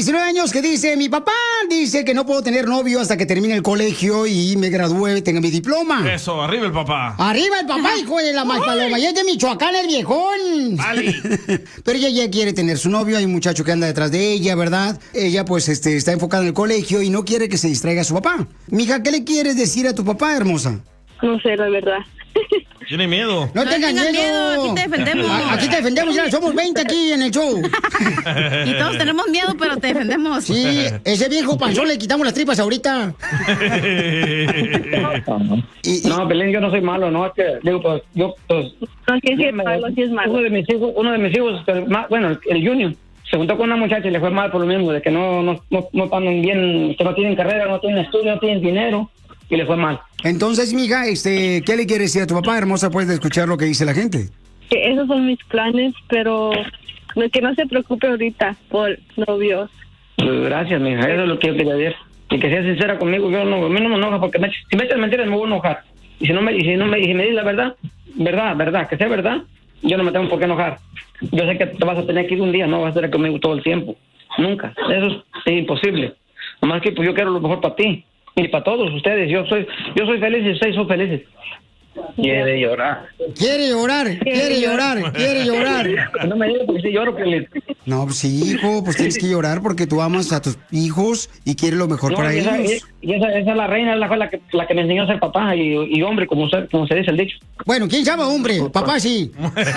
19 años que dice, mi papá dice que no puedo tener novio hasta que termine el colegio y me gradúe, tenga mi diploma. Eso, arriba el papá. Arriba el papá, hijo de la más paloma. Y es de Michoacán el viejón. Vale. Pero ella ya quiere tener su novio, hay un muchacho que anda detrás de ella, ¿verdad? Ella pues está enfocada en el colegio y no quiere que se distraiga a su papá. Mija, ¿qué le quieres decir a tu papá, hermosa? No sé, la verdad. Tiene miedo. No tengas miedo. Aquí te defendemos. Aquí te defendemos, ya somos 20 aquí en el show. Y todos tenemos miedo, pero te defendemos. Sí, ese viejo panzón le quitamos las tripas ahorita. No, Belén, yo no soy malo, no, es que, digo, pues, yo, pues... No, sí es malo, sí es malo. Uno de mis hijos, bueno, el Junior, se juntó con una muchacha y le fue mal por lo mismo, de que no están bien, que no tienen carrera, no tienen estudio, no tienen dinero, y le fue mal. Entonces, mija, ¿qué le quieres decir a tu papá, hermosa? Puedes escuchar lo que dice la gente. Que esos son mis planes, pero que no se preocupe ahorita por novios. Gracias, mija, eso es lo que yo quería decir. Y que sea sincera conmigo, a mí no me enoja, porque si me echas mentiras me voy a enojar. Y si me dices la verdad, que sea verdad, yo no me tengo por qué enojar. Yo sé que te vas a tener que ir un día, no vas a estar conmigo todo el tiempo. Nunca. Eso es imposible. Nomás que pues yo quiero lo mejor para ti y para todos ustedes. Yo soy feliz y ustedes son felices. Quiere llorar. No me digas porque si lloro, Piolín. No, pues sí, hijo, pues tienes que llorar porque tú amas a tus hijos y quieres lo mejor para ellos. Esa es la reina, es la que me enseñó a ser papá y hombre, como se dice el dicho. Bueno, ¿quién llama hombre? Papá sí.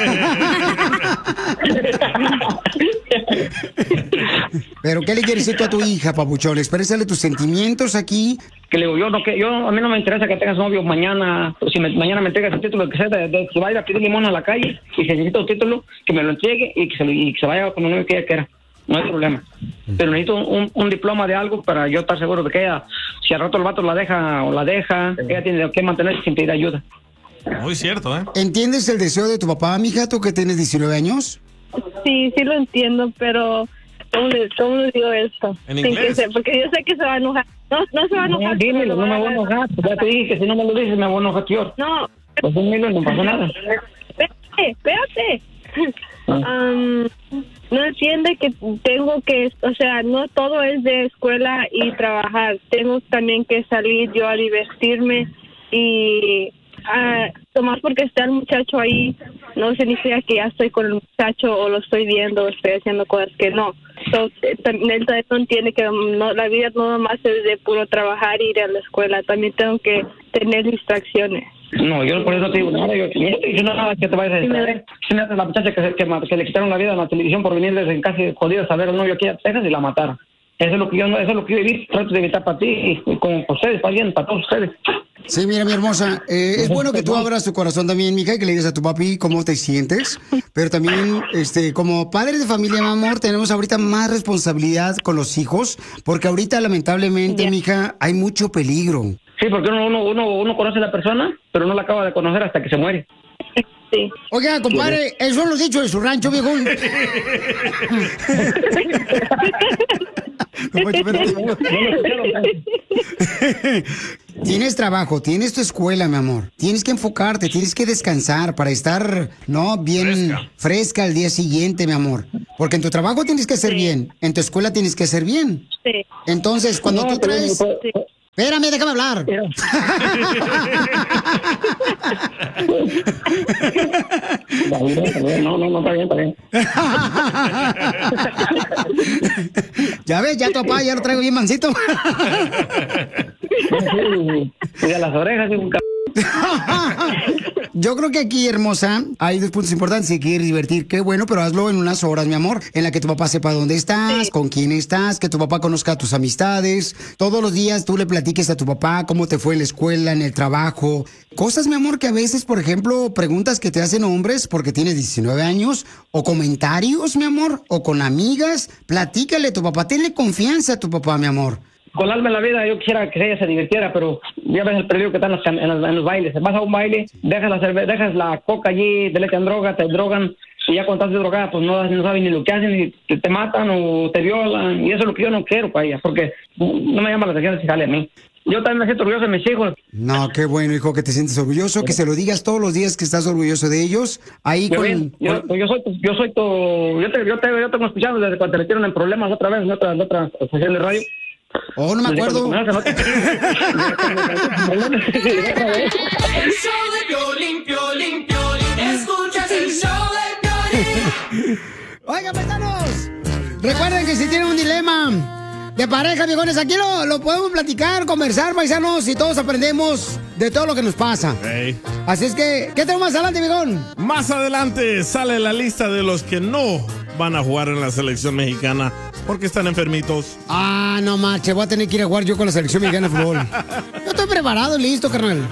Pero ¿qué le quieres decir tú a tu hija, papuchón? Exprésale tus sentimientos aquí. Que le digo, a mí no me interesa que tengas novio mañana, si mañana me entregas el título, que sea, que vaya a pedir limón a la calle y si necesita un título, que me lo entregue y que se vaya con el novio que ella quiera. No hay problema. Pero necesito un diploma de algo para yo estar seguro de que ella, si al rato el vato la deja, ella tiene que mantenerse sin pedir ayuda. Muy cierto, ¿eh? ¿Entiendes el deseo de tu papá, mija, tú que tienes 19 años? Sí lo entiendo, pero ¿cómo le digo esto? ¿En inglés? Porque yo sé que se va a enojar. No se va a enojar. No, dímelo, no me voy a enojar. Ya te dije que si no me lo dices me voy a enojar peor. No. Pues dímelo, no pasa nada. Espérate. No entiende que tengo que, o sea, no todo es de escuela y trabajar. Tengo también que salir yo a divertirme y tomar porque está el muchacho ahí no significa que ya estoy con el muchacho o lo estoy viendo o estoy haciendo cosas que no. Él también no entiende que la vida no nomás es de puro trabajar y ir a la escuela. También tengo que tener distracciones. No, yo por eso no te digo nada. Yo no te digo nada que te vayas a distraer. Si me haces la muchacha que le quitaron la vida en la televisión por venirles en casi jodidos a ver al novio aquí a Texas y la mataron. Eso es lo que yo trato de evitar para ti y como para ustedes, para bien, para todos ustedes. Sí, mira, mi hermosa, es bueno que tú abras tu corazón también, mija, y que le digas a tu papi cómo te sientes, pero también, como padres de familia, mi amor, tenemos ahorita más responsabilidad con los hijos, porque ahorita, lamentablemente, mija, hay mucho peligro. Sí, porque uno conoce a la persona, pero no la acaba de conocer hasta que se muere. Sí. Oiga, compadre, eso lo dicho de su rancho, viejo. Tienes trabajo, tienes tu escuela, mi amor. Tienes que enfocarte, tienes que descansar para estar, bien fresca al día siguiente, mi amor. Porque en tu trabajo tienes que hacer bien, en tu escuela tienes que hacer bien. Sí. Entonces, cuando tú traes... Sí. Espérame, déjame hablar. No, está bien. Ya ves, ya tu papá ya lo traigo bien mansito. Y a las orejas, un Yo creo que aquí, hermosa, hay dos puntos importantes. Si quieres divertir, qué bueno, pero hazlo en unas horas, mi amor, en la que tu papá sepa dónde estás, con quién estás, que tu papá conozca a tus amistades. Todos los días tú le platiques a tu papá cómo te fue en la escuela, en el trabajo. Cosas, mi amor, que a veces, por ejemplo, preguntas que te hacen hombres porque tienes 19 años, o comentarios, mi amor, o con amigas. Platícale a tu papá, tenle confianza a tu papá, mi amor. Con alma en la vida yo quisiera que ella se divirtiera, pero ya ves el peligro que está en los bailes. Vas a un baile, dejas la coca allí, te le echan droga, te drogan Y ya cuando estás drogada, pues no saben ni lo que hacen, y te matan o te violan. Y eso es lo que yo no quiero para ellas, porque no me llama la atención si sale a mí. Yo también me siento orgulloso de mis hijos. No, qué bueno, hijo, que te sientes orgulloso, que se lo digas todos los días que estás orgulloso de ellos. Ahí Yo te tengo escuchando desde cuando te metieron en problemas otra vez en otra estación de radio. Oh, no me acuerdo. El show de Piolín, Piolín, Piolín. Escuchas el show de Piolín. Oigan, paisanos, recuerden que si tienen un dilema de pareja, viejones, aquí lo podemos platicar, conversar, paisanos, y todos aprendemos de todo lo que nos pasa. Hey. Así es que, ¿qué tenemos más adelante, viejón? Más adelante sale la lista de los que no van a jugar en la selección mexicana porque están enfermitos. Ah, no marche, voy a tener que ir a jugar yo con la selección mexicana de fútbol. Yo estoy preparado y listo, carnal.